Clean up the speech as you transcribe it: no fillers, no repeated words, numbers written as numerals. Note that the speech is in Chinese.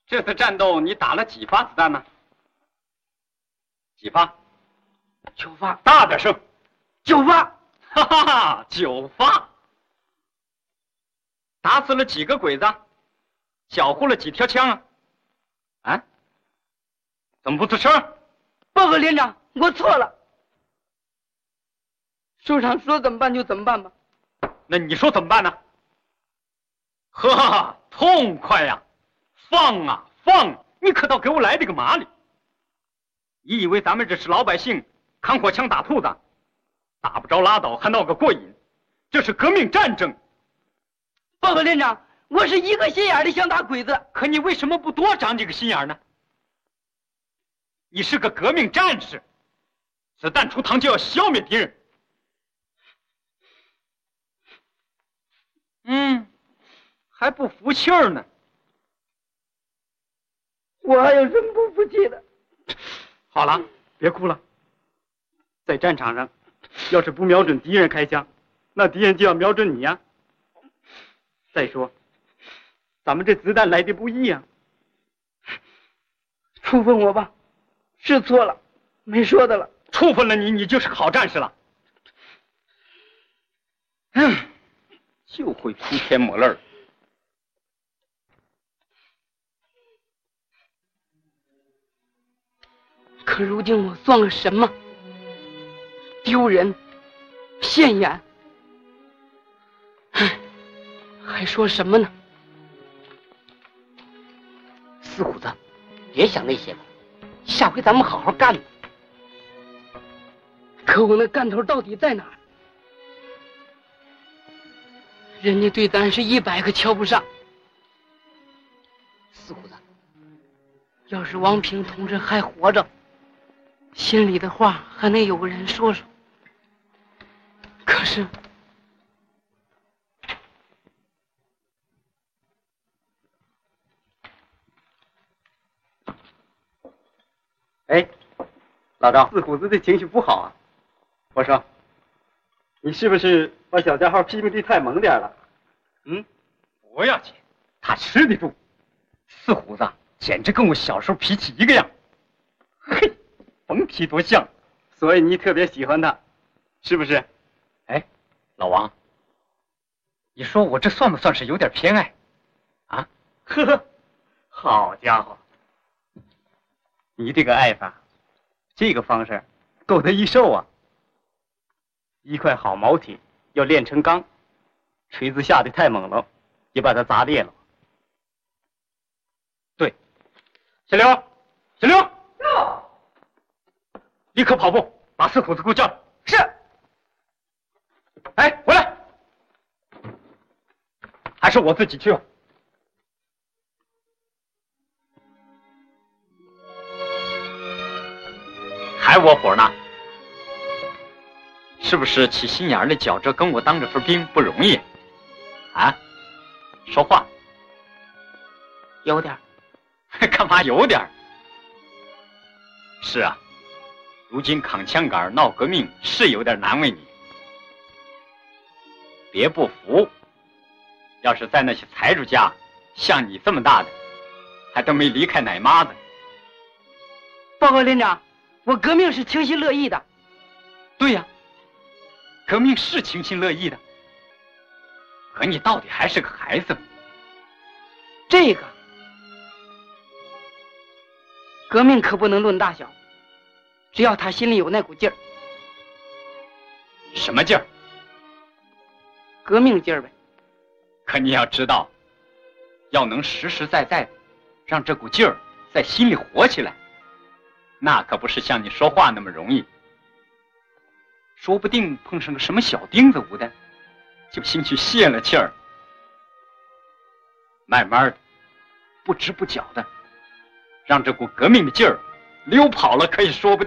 这次战斗你打了几发子弹呢？几发 ？9发。 大点声 ！9发！ 哈哈哈，9发！打死了几个鬼子？缴获了几条枪啊？啊？怎么不吱声？ 报告连长，我错了。首长说怎么办就怎么办吧。 那你说怎么办呢？呵，痛快呀！放啊放！你可倒给我来这个麻利！你以为咱们这是老百姓扛火枪打兔子，打不着拉倒还闹个过瘾？这是革命战争！ 报告连长，我是一个心眼的想打鬼子， 可你为什么不多长几个心眼呢？你是个革命战士，子弹出膛就要消灭敌人。还不服气儿呢？ 我还有什么不服气的？ 好了，别哭了。在战场上，要是不瞄准敌人开枪，那敌人就要瞄准你呀。再说，咱们这子弹来的不易呀。 处分我吧，是错了，没说的了。 处分了你，你就是好战士了。就会哭天抹泪儿。 可如今我算个什么？丢人，现眼。唉，还说什么呢？ 四虎子，别想那些了，下回咱们好好干。 可我那干头到底在哪儿？人家对咱是100个瞧不上。 四虎子， 要是王平同志还活着，心里的话还能有个人说说。可是， 哎，老赵，四虎子的情绪不好啊。我说，你是不是把小家伙批评的太猛点了？ 不要紧，他吃得住。四虎子简直跟我小时候脾气一个样，嘿，甭提多像。 所以你特别喜欢他，是不是？ 哎，老王，你说我这算不算是有点偏爱？啊？ 呵呵，好家伙，你这个爱法，这个方式够他一受啊！一块好毛铁要炼成钢，锤子下的太猛了，也把它砸裂了。 对，小刘，小刘，立刻跑步，把四虎子给我叫来。 是。 哎，回来！还是我自己去吧。还窝火呢？是不是起心眼的觉着跟我当这份兵不容易？啊？说话。 有点。 干嘛有点？是啊，如今扛枪杆闹革命是有点难为你。别不服，要是在那些财主家，像你这么大的，还都没离开奶妈子。 报告连长，我革命是情心乐意的。 对呀，革命是情心乐意的，可你到底还是个孩子。 这个革命可不能论大小，只要他心里有那股劲儿。 什么劲儿？ 革命劲儿呗。 可你要知道，要能实实在在的让这股劲儿在心里活起来，那可不是像你说话那么容易。说不定碰上个什么小钉子捂的，就心去泄了气儿。慢慢的，不知不觉的，让这股革命的劲儿溜跑了，可以说不定。